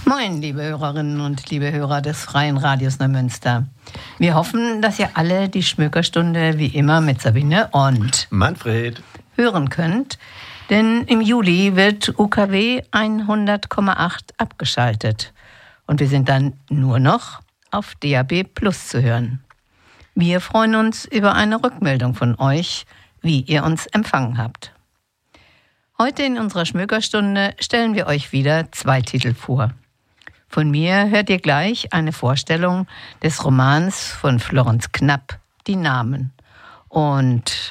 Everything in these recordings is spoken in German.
Moin, liebe Hörerinnen und liebe Hörer des Freien Radios Neumünster. Wir hoffen, dass ihr alle die Schmökerstunde wie immer mit Sabine und Manfred hören könnt, denn im Juli wird UKW 100,8 abgeschaltet und wir sind dann nur noch auf DAB+ zu hören. Wir freuen uns über eine Rückmeldung von euch, wie ihr uns empfangen habt. Heute in unserer Schmökerstunde stellen wir euch wieder 2 Titel vor. Von mir hört ihr gleich eine Vorstellung des Romans von Florenz Knapp, Die Namen. Und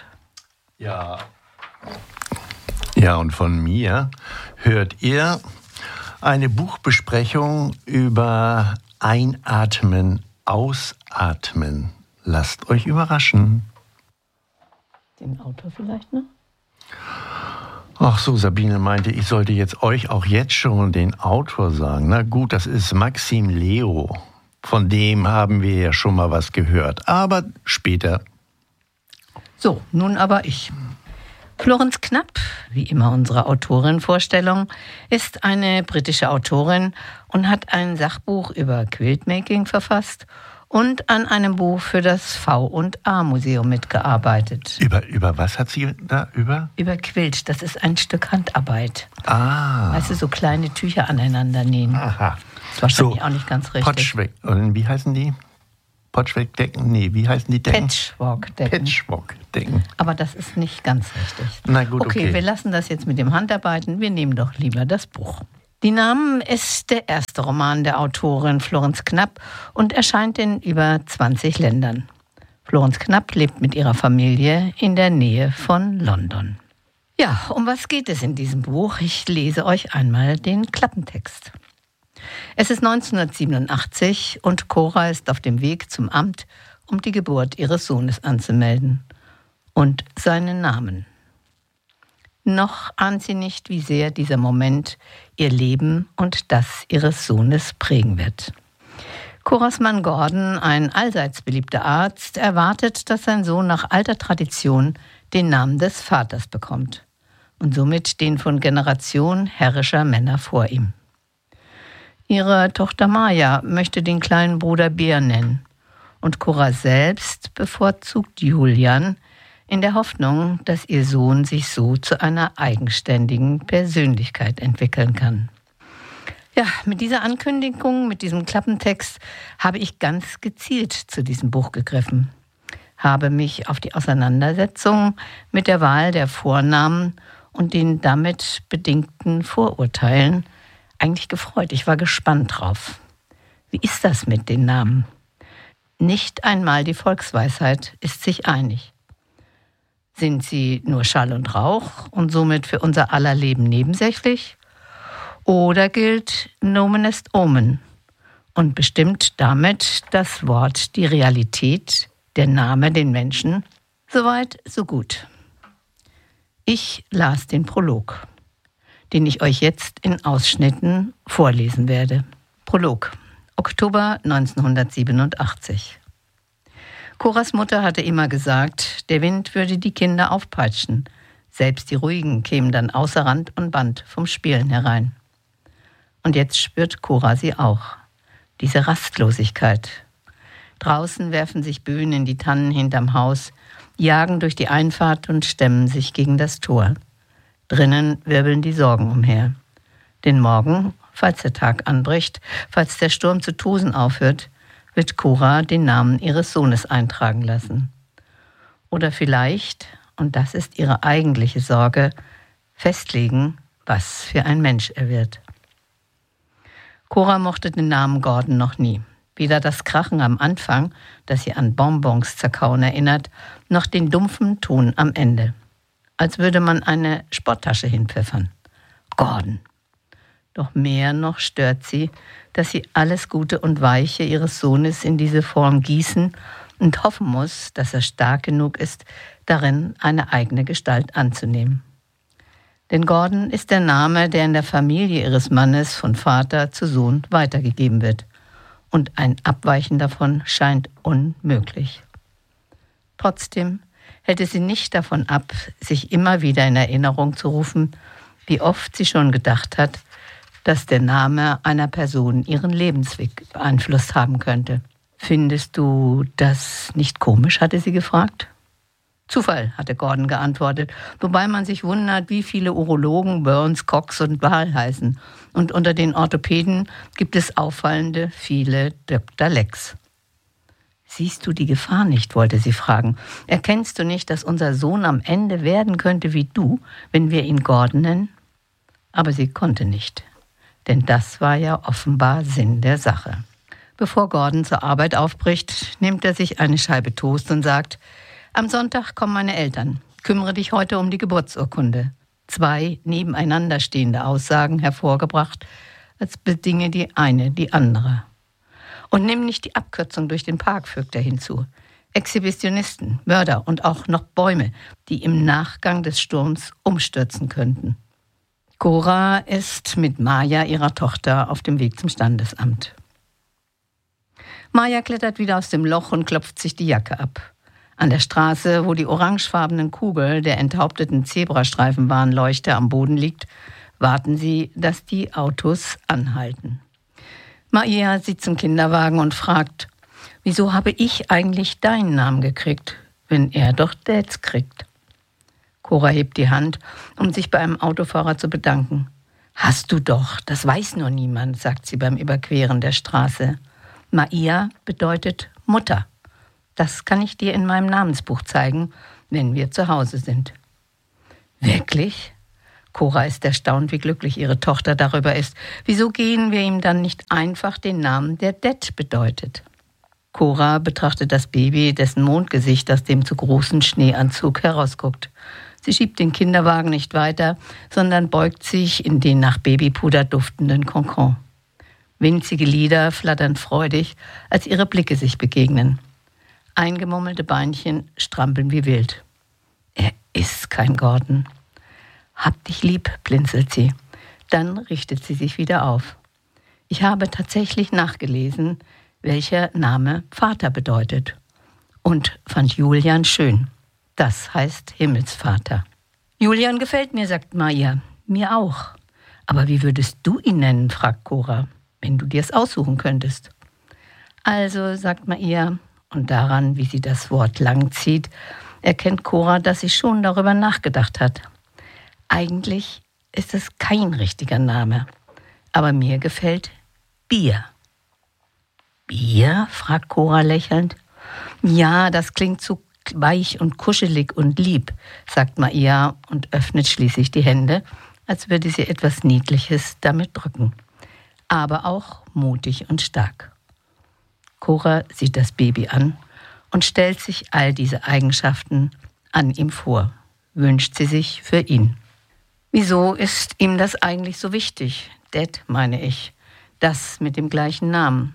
und von mir hört ihr eine Buchbesprechung über Einatmen, Ausatmen. Lasst euch überraschen. Den Autor vielleicht noch? Ach so, Sabine meinte, ich sollte jetzt euch auch jetzt schon den Autor sagen. Na gut, das ist Maxim Leo. Von dem haben wir ja schon mal was gehört, aber später. So, nun aber ich. Florenz Knapp, wie immer unsere Autorin-Vorstellung, ist eine britische Autorin und hat ein Sachbuch über Quiltmaking verfasst und an einem Buch für das V&A-Museum mitgearbeitet. Über was hat sie da? Über Quilt, das ist ein Stück Handarbeit. Weißt du, so kleine Tücher aneinander nähen. Aha. Das ist wahrscheinlich auch nicht ganz richtig. Und wie heißen die? Patchwork-Decken? Nee, wie heißen die Decken? Patchwork-Decken. Aber das ist nicht ganz richtig. Na gut, okay. Wir lassen das jetzt mit dem Handarbeiten. Wir nehmen doch lieber das Buch. Die Namen ist der erste Roman der Autorin Florenz Knapp und erscheint in über 20 Ländern. Florenz Knapp lebt mit ihrer Familie in der Nähe von London. Ja, um was geht es in diesem Buch? Ich lese euch einmal den Klappentext. Es ist 1987 und Cora ist auf dem Weg zum Amt, um die Geburt ihres Sohnes anzumelden. Und seinen Namen. Noch ahnt sie nicht, wie sehr dieser Moment ihr Leben und das ihres Sohnes prägen wird. Coras Mann Gordon, ein allseits beliebter Arzt, erwartet, dass sein Sohn nach alter Tradition den Namen des Vaters bekommt und somit den von Generation herrischer Männer vor ihm. Ihre Tochter Maja möchte den kleinen Bruder Beer nennen und Cora selbst bevorzugt Julian, in der Hoffnung, dass ihr Sohn sich so zu einer eigenständigen Persönlichkeit entwickeln kann. Ja, mit dieser Ankündigung, mit diesem Klappentext habe ich ganz gezielt zu diesem Buch gegriffen, habe mich auf die Auseinandersetzung mit der Wahl der Vornamen und den damit bedingten Vorurteilen eigentlich gefreut. Ich war gespannt drauf. Wie ist das mit den Namen? Nicht einmal die Volksweisheit ist sich einig. Sind sie nur Schall und Rauch und somit für unser aller Leben nebensächlich? Oder gilt Nomen est Omen und bestimmt damit das Wort die Realität, der Name den Menschen? Soweit, so gut. Ich las den Prolog, den ich euch jetzt in Ausschnitten vorlesen werde. Prolog, Oktober 1987. Coras Mutter hatte immer gesagt, der Wind würde die Kinder aufpeitschen. Selbst die Ruhigen kämen dann außer Rand und Band vom Spielen herein. Und jetzt spürt Cora sie auch. Diese Rastlosigkeit. Draußen werfen sich Böen in die Tannen hinterm Haus, jagen durch die Einfahrt und stemmen sich gegen das Tor. Drinnen wirbeln die Sorgen umher. Denn morgen, falls der Tag anbricht, falls der Sturm zu tosen aufhört, wird Cora den Namen ihres Sohnes eintragen lassen. Oder vielleicht, und das ist ihre eigentliche Sorge, festlegen, was für ein Mensch er wird. Cora mochte den Namen Gordon noch nie. Weder das Krachen am Anfang, das sie an Bonbons zerkauen erinnert, noch den dumpfen Ton am Ende. Als würde man eine Sporttasche hinpfeffern. Gordon. Doch mehr noch stört sie, dass sie alles Gute und Weiche ihres Sohnes in diese Form gießen und hoffen muss, dass er stark genug ist, darin eine eigene Gestalt anzunehmen. Denn Gordon ist der Name, der in der Familie ihres Mannes von Vater zu Sohn weitergegeben wird. Und ein Abweichen davon scheint unmöglich. Trotzdem hält es sie nicht davon ab, sich immer wieder in Erinnerung zu rufen, wie oft sie schon gedacht hat, dass der Name einer Person ihren Lebensweg beeinflusst haben könnte. »Findest du das nicht komisch?« hatte sie gefragt. »Zufall«, hatte Gordon geantwortet, wobei man sich wundert, wie viele Urologen Burns, Cox und Wahl heißen. Und unter den Orthopäden gibt es auffallende viele Dr. Lex. »Siehst du die Gefahr nicht?«, wollte sie fragen. »Erkennst du nicht, dass unser Sohn am Ende werden könnte wie du, wenn wir ihn Gordon nennen?« Aber sie konnte nicht, denn das war ja offenbar Sinn der Sache. Bevor Gordon zur Arbeit aufbricht, nimmt er sich eine Scheibe Toast und sagt: »Am Sonntag kommen meine Eltern. Kümmere dich heute um die Geburtsurkunde.« 2 nebeneinander stehende Aussagen hervorgebracht, als bedinge die eine die andere. »Und nimm nicht die Abkürzung durch den Park«, fügt er hinzu. »Exhibitionisten, Mörder und auch noch Bäume, die im Nachgang des Sturms umstürzen könnten.« Cora ist mit Maja, ihrer Tochter, auf dem Weg zum Standesamt. Maja klettert wieder aus dem Loch und klopft sich die Jacke ab. An der Straße, wo die orangefarbenen Kugel der enthaupteten Zebrastreifenbahnleuchte am Boden liegt, warten sie, dass die Autos anhalten. Maja sieht zum Kinderwagen und fragt: »Wieso habe ich eigentlich deinen Namen gekriegt, wenn er doch Dads kriegt?« Cora hebt die Hand, um sich bei einem Autofahrer zu bedanken. »Hast du doch, das weiß nur niemand«, sagt sie beim Überqueren der Straße. Maia bedeutet Mutter. Das kann ich dir in meinem Namensbuch zeigen, wenn wir zu Hause sind. Wirklich? Cora ist erstaunt, wie glücklich ihre Tochter darüber ist. Wieso geben wir ihm dann nicht einfach den Namen, der Dad bedeutet? Cora betrachtet das Baby, dessen Mondgesicht aus dem zu großen Schneeanzug herausguckt. Sie schiebt den Kinderwagen nicht weiter, sondern beugt sich in den nach Babypuder duftenden Konkon. Winzige Lider flattern freudig, als ihre Blicke sich begegnen. Eingemummelte Beinchen strampeln wie wild. Er ist kein Gordon. »Hab dich lieb«, blinzelt sie. Dann richtet sie sich wieder auf. Ich habe tatsächlich nachgelesen, welcher Name Vater bedeutet. Und fand Julian schön. Das heißt Himmelsvater. »Julian gefällt mir«, sagt Maja. »Mir auch. Aber wie würdest du ihn nennen?«, fragt Cora, »wenn du dir es aussuchen könntest.« »Also«, sagt Maja, und daran, wie sie das Wort lang zieht, erkennt Cora, dass sie schon darüber nachgedacht hat. Eigentlich ist es kein richtiger Name, aber mir gefällt Bier. »Bier?«, fragt Cora lächelnd. »Ja, das klingt so weich und kuschelig und lieb«, sagt Maia und öffnet schließlich die Hände, als würde sie etwas Niedliches damit drücken. Aber auch mutig und stark. Cora sieht das Baby an und stellt sich all diese Eigenschaften an ihm vor, wünscht sie sich für ihn. Wieso ist ihm das eigentlich so wichtig? Dad, meine ich. Das mit dem gleichen Namen.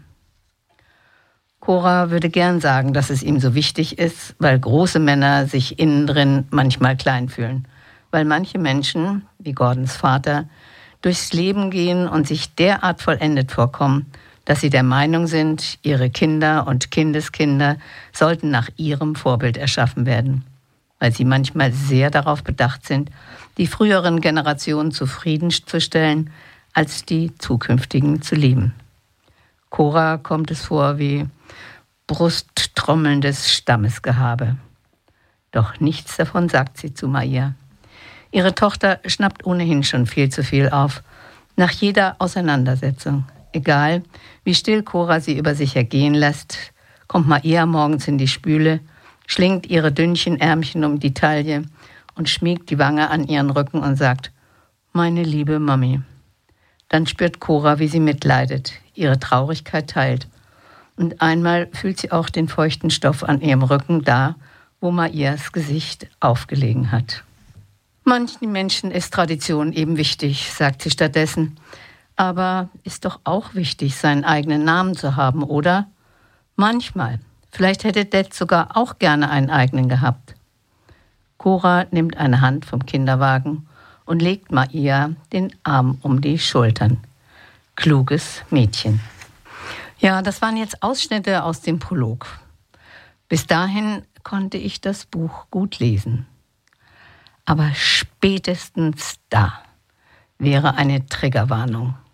Cora würde gern sagen, dass es ihm so wichtig ist, weil große Männer sich innen drin manchmal klein fühlen. Weil manche Menschen, wie Gordons Vater, durchs Leben gehen und sich derart vollendet vorkommen, dass sie der Meinung sind, ihre Kinder und Kindeskinder sollten nach ihrem Vorbild erschaffen werden. Weil sie manchmal sehr darauf bedacht sind, die früheren Generationen zufriedenzustellen, als die zukünftigen zu lieben. Cora kommt es vor wie brusttrommelndes Stammesgehabe. Doch nichts davon sagt sie zu Maia. Ihre Tochter schnappt ohnehin schon viel zu viel auf. Nach jeder Auseinandersetzung, egal wie still Cora sie über sich ergehen lässt, kommt Maia morgens in die Spüle, schlingt ihre dünnchen Ärmchen um die Taille und schmiegt die Wange an ihren Rücken und sagt: »Meine liebe Mami.« Dann spürt Cora, wie sie mitleidet, ihre Traurigkeit teilt. Und einmal fühlt sie auch den feuchten Stoff an ihrem Rücken da, wo Maias Gesicht aufgelegen hat. »Manchen Menschen ist Tradition eben wichtig«, sagt sie stattdessen. »Aber ist doch auch wichtig, seinen eigenen Namen zu haben, oder? Manchmal. Vielleicht hätte Dad sogar auch gerne einen eigenen gehabt.« Cora nimmt eine Hand vom Kinderwagen und legt Maia den Arm um die Schultern. Kluges Mädchen. Ja, das waren jetzt Ausschnitte aus dem Prolog. Bis dahin konnte ich das Buch gut lesen. Aber spätestens da wäre eine Triggerwarnung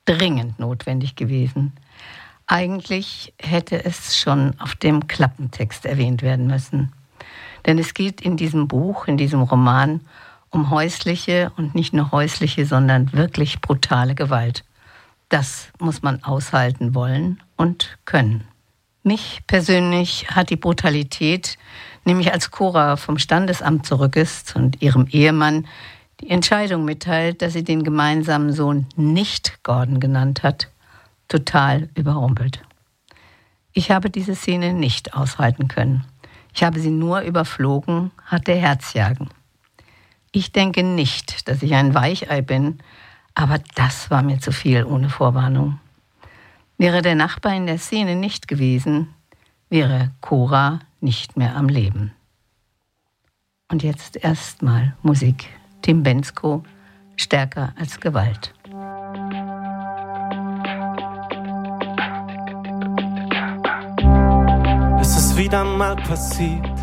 dringend notwendig gewesen. Eigentlich hätte es schon auf dem Klappentext erwähnt werden müssen. Denn es geht in diesem Buch, in diesem Roman, um häusliche und nicht nur häusliche, sondern wirklich brutale Gewalt. Das muss man aushalten wollen und können. Mich persönlich hat die Brutalität, nämlich als Cora vom Standesamt zurück ist und ihrem Ehemann die Entscheidung mitteilt, dass sie den gemeinsamen Sohn nicht Gordon genannt hat, total überrumpelt. Ich habe diese Szene nicht aushalten können. Ich habe sie nur überflogen, hatte Herzjagen. Ich denke nicht, dass ich ein Weichei bin, aber das war mir zu viel ohne Vorwarnung. Wäre der Nachbar in der Szene nicht gewesen, wäre Cora nicht mehr am Leben. Und jetzt erstmal Musik. Tim Bendzko, Stärker als Gewalt. Es ist wieder mal passiert,